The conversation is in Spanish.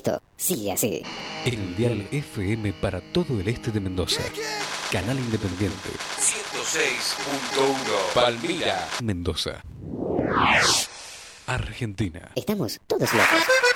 Esto sigue así. El dial FM para todo el este de Mendoza. Canal Independiente. 106.1 Palmira, Mendoza. Argentina. Estamos todos locos.